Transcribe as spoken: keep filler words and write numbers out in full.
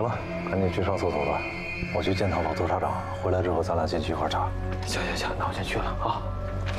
行了，赶紧去上厕所吧。我去见趟老督察长，回来之后咱俩进去一块查。 行行行，那我先去了啊。